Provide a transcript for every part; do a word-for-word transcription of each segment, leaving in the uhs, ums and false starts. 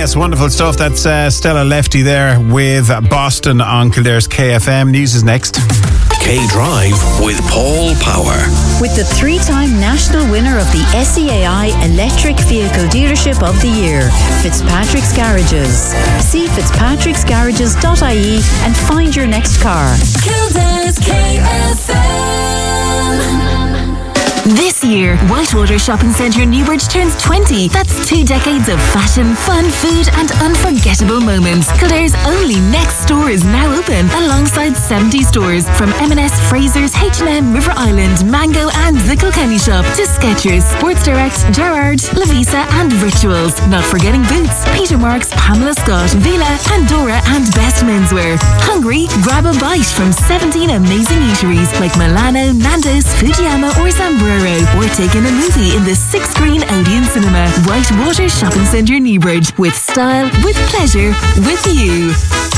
yes, wonderful stuff. That's uh, Stella Lefty there with Boston on Kildare's K F M. News is next. K-Drive with Paul Power. With the three-time national winner of the S E A I Electric Vehicle Dealership of the Year, Fitzpatrick's Garages. See fitzpatricks garages dot I E and find your next car. Kildare's K F M. This year, Whitewater Shopping Centre Newbridge turns twenty. That's two decades of fashion, fun, food and unforgettable moments. Kildare's only next store is now open, alongside seventy stores from M and S, Fraser's, H and M, River Island, Mango and the Kilkenny Shop to Skechers, Sports Direct, Gerrard, Lavisa and Rituals. Not forgetting Boots, Peter Marks, Pamela Scott, Vila, Pandora and Best Menswear. Hungry? Grab a bite from seventeen amazing eateries like Milano, Nando's, Fujiyama or Zambrero. Or take in a movie in the six-screen Odeon Cinema. Whitewater Shopping Centre Newbridge. With style, with pleasure, with you.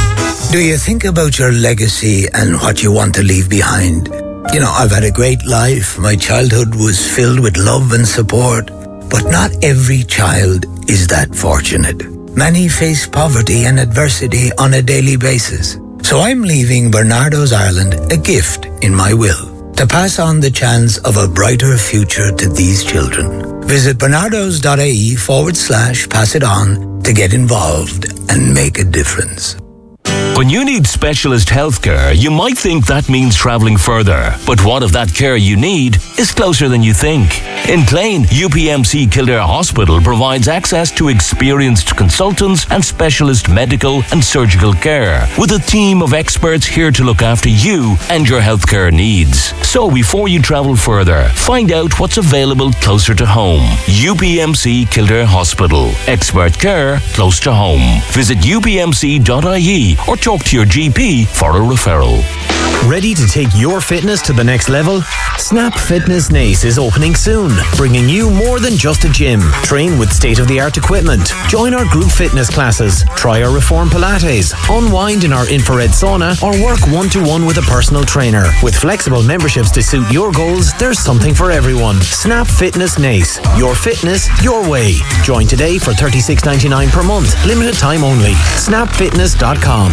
Do you think about your legacy and what you want to leave behind? You know, I've had a great life. My childhood was filled with love and support. But not every child is that fortunate. Many face poverty and adversity on a daily basis. So I'm leaving Bernardo's Ireland a gift in my will, to pass on the chance of a brighter future to these children. Visit bernardos.ie forward slash pass it on to get involved and make a difference. When you need specialist healthcare, you might think that means travelling further. But what if that care you need is closer than you think? In Clane, U P M C Kildare Hospital provides access to experienced consultants and specialist medical and surgical care, with a team of experts here to look after you and your healthcare needs. So before you travel further, find out what's available closer to home. U P M C Kildare Hospital. Expert care close to home. Visit u p m c dot I E or talk to your G P for a referral. Ready to take your fitness to the next level? Snap Fitness Nace is opening soon, bringing you more than just a gym. Train with state-of-the-art equipment. Join our group fitness classes. Try our Reform Pilates. Unwind in our infrared sauna or work one-to-one with a personal trainer. With flexible memberships to suit your goals, there's something for everyone. Snap Fitness Nace. Your fitness, your way. Join today for thirty-six ninety-nine per month. Limited time only. snap fitness dot com.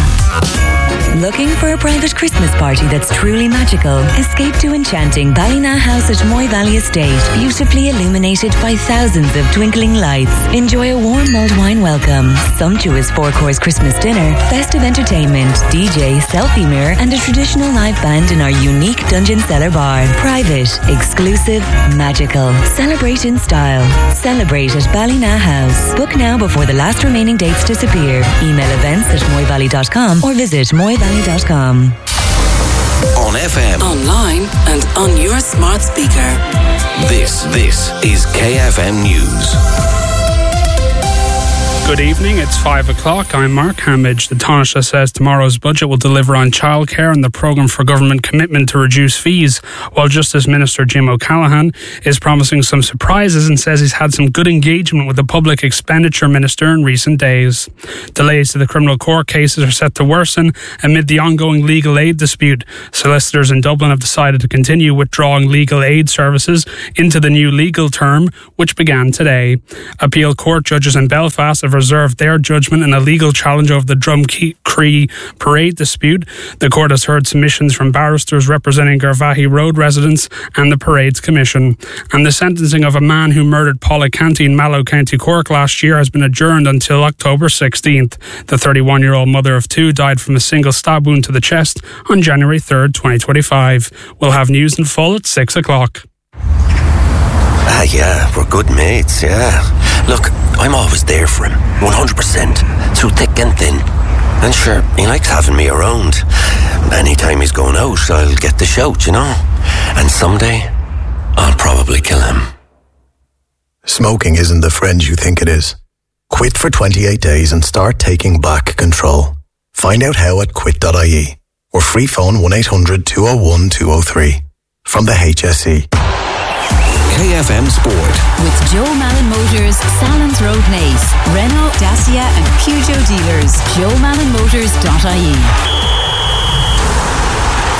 Looking for a private Christmas party that's truly magical? Escape to enchanting Ballina House at Moy Valley Estate, beautifully illuminated by thousands of twinkling lights. Enjoy a warm mulled wine welcome, sumptuous four-course Christmas dinner, festive entertainment, D J, selfie mirror and a traditional live band in our unique Dungeon Cellar bar. Private, exclusive, magical. Celebrate in style. Celebrate at Ballina House. Book now before the last remaining dates disappear. Email events at moy valley dot com or visit moy valley dot com. On F M, online and on your smart speaker. This, this is K F M News. Good evening, it's five o'clock. I'm Mark Hamage. The Taoiseach says tomorrow's budget will deliver on childcare and the programme for government commitment to reduce fees, while Justice Minister Jim O'Callaghan is promising some surprises and says he's had some good engagement with the Public Expenditure Minister in recent days. Delays to the criminal court cases are set to worsen amid the ongoing legal aid dispute. Solicitors in Dublin have decided to continue withdrawing legal aid services into the new legal term, which began today. Appeal court judges in Belfast have reserved their judgment in a legal challenge over the Drumcree parade dispute. The court has heard submissions from barristers representing Garvaghey Road residents and the parade's commission. And the sentencing of a man who murdered Paula Canty in Mallow, County Cork last year has been adjourned until October sixteenth. The thirty-one-year-old mother of two died from a single stab wound to the chest on January third, twenty twenty-five. We'll have news in full at six o'clock. Ah, yeah, we're good mates, yeah. Look, I'm always there for him, one hundred percent, through thick and thin. And sure, he likes having me around. Anytime he's going out, I'll get the shout, you know. And someday, I'll probably kill him. Smoking isn't the friend you think it is. Quit for twenty-eight days and start taking back control. Find out how at quit dot I E or free phone one eight hundred two oh one two oh three from the H S E. K F M Sport. With Joe Malin Motors, Salons Road Nace, Renault, Dacia and Peugeot dealers. joe malin motors dot I E.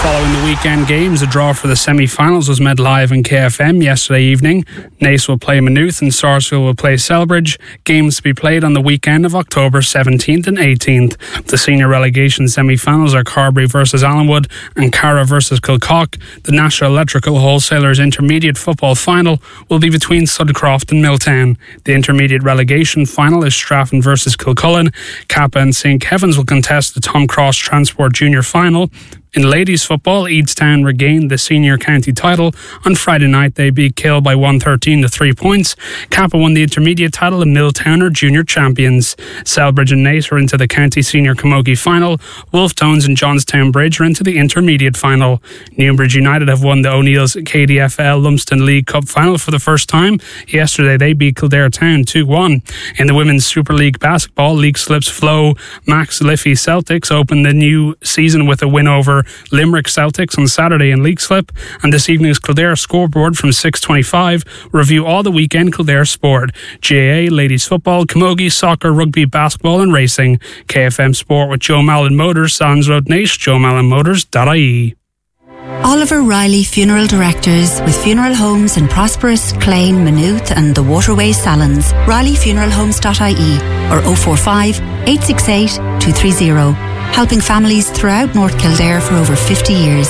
Following the weekend games, a draw for the semi-finals was made live on K F M yesterday evening. Naas will play Maynooth and Sarsfield will play Celbridge. Games to be played on the weekend of October seventeenth and eighteenth. The senior relegation semi-finals are Carbery versus Allenwood and Cara versus Kilcock. The National Electrical Wholesalers Intermediate Football Final will be between Sudcroft and Milltown. The intermediate relegation final is Straffan versus Kilcullen. Kappa and Saint Kevin's will contest the Tom Cross Transport Junior Final. In ladies football, Eadstown regained the senior county title. On Friday night, they beat Kill by one thirteen to three points. Kappa won the intermediate title and Milltown are junior champions. Celbridge and Naas are into the county senior camogie final. Wolftones and Johnstown Bridge are into the intermediate final. Newbridge United have won the O'Neill's K D F L Lumsden League Cup final for the first time. Yesterday, they beat Kildare Town two one. In the Women's Super League basketball, League Slips Flow Max Liffey Celtics opened the new season with a win over Limerick Celtics on Saturday in League Slip, and this evening's Kildare scoreboard from six twenty-five review all the weekend Kildare sport: G A A, ladies football, camogie, soccer, rugby, basketball and racing. K F M Sport with Joe Mallon Motors, Sands Road Naas, joe mallon motors dot I E. Oliver Riley Funeral Directors, with funeral homes in Prosperous, Clane, Maynooth and the Waterways Salons. riley funeral homes dot I E or oh four five, eight six eight, two three zero. Helping families throughout North Kildare for over fifty years.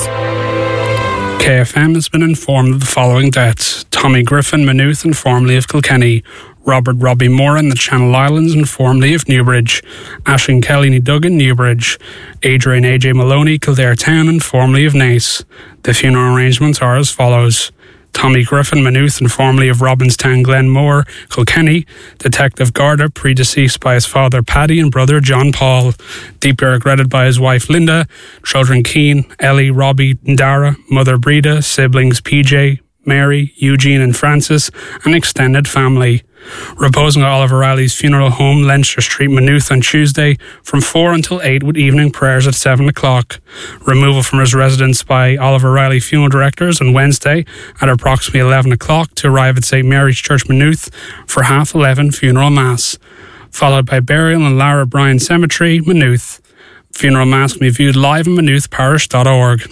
K F M has been informed of the following deaths: Tommy Griffin, Maynooth and formerly of Kilkenny; Robert Robbie Moran, the Channel Islands and formerly of Newbridge; Aisling Kelly Duggan, Newbridge; Adrian A J Maloney, Kildare Town and formerly of Naas. The funeral arrangements are as follows: Tommy Griffin, Maynooth and formerly of Robinstown, Glenmore, Kilkenny; Detective Garda, predeceased by his father Paddy and brother John Paul; deeply regretted by his wife Linda; children Keane, Ellie, Robbie and Dara; mother Breda; siblings P J, Mary, Eugene and Francis, and extended family. Reposing at Oliver Riley's funeral home, Leinster Street, Maynooth, on Tuesday from four until eight with evening prayers at seven o'clock. Removal from his residence by Oliver Riley Funeral Directors on Wednesday at approximately eleven o'clock to arrive at Saint Mary's Church, Maynooth for half eleven funeral mass, followed by burial in Lara Bryan Cemetery, Maynooth. Funeral mass can be viewed live on maynooth parish dot org.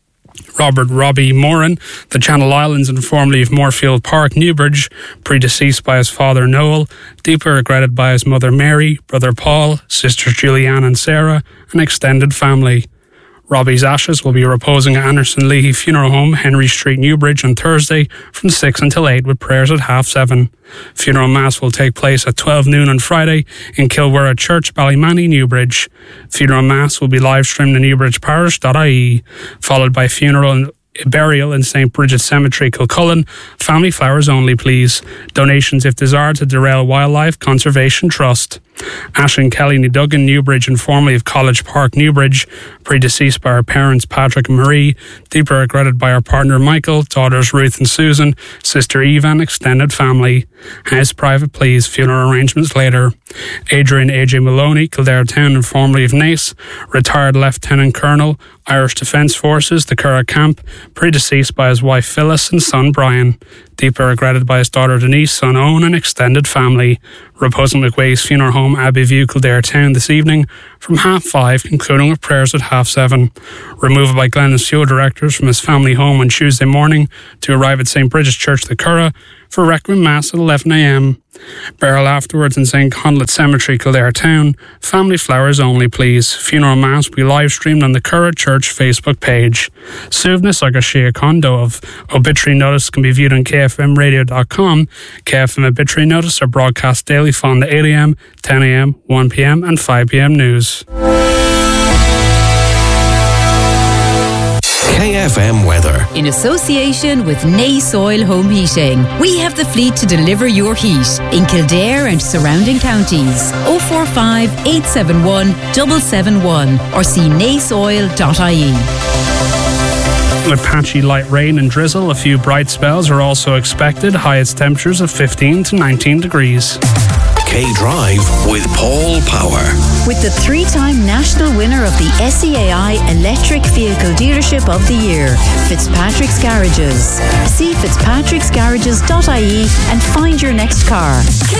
Robert Robbie Moran, the Channel Islands and formerly of Moorfield Park, Newbridge, predeceased by his father Noel, deeply regretted by his mother Mary, brother Paul, sisters Julianne and Sarah, and extended family. Robbie's ashes will be reposing at Anderson Leahy Funeral Home, Henry Street, Newbridge on Thursday from six until eight with prayers at half seven. Funeral Mass will take place at twelve noon on Friday in Kilwera Church, Ballymanny, Newbridge. Funeral Mass will be live streamed on newbridge parish dot I E, followed by funeral and burial in Saint Bridget's Cemetery, Kilcullen. Family flowers only, please. Donations if desired to Durrell Wildlife Conservation Trust. Aisling Kelly Duggan, Newbridge and formerly of College Park, Newbridge, predeceased by her parents Patrick and Marie, deeply regretted by her partner Michael, daughters Ruth and Susan, sister Eva and extended family. House private, please. Funeral arrangements later. Adrian A J Maloney, Kildare Town and formerly of Naas, retired Lieutenant Colonel, Irish Defence Forces, the Curragh Camp, predeceased by his wife Phyllis and son Brian, deeply regretted by his daughter Denise, son Owen and extended family. Reposing McWay's Funeral Home, Abbeyview, Kildare Town this evening from half five, concluding with prayers at half seven. Removal by Glenn's Fuel Directors from his family home on Tuesday morning to arrive at Saint Bridget's Church, the Curragh, for Requiem Mass at eleven a m. Burial afterwards in Saint Conduit Cemetery, Kildare Town. Family flowers only, please. Funeral Mass will be live streamed on the Curragh Church Facebook page. Suvness Agashia Kondo of Obituary Notice can be viewed on K F M radio dot com. K F M Obituary Notice are broadcast daily following the eight a m, ten a m, one p m and five p m news. K F M weather. In association with Naas Oil Home Heating, we have the fleet to deliver your heat in Kildare and surrounding counties. oh four five, eight seven one, seven seven one or see naas oil dot I E. With patchy light rain and drizzle, a few bright spells are also expected. Highest temperatures of fifteen to nineteen degrees. K-Drive with Paul Power. With the three-time national winner of the S E A I Electric Vehicle Dealership of the Year, Fitzpatrick's Garages. See fitzpatricks garages dot I E and find your next car.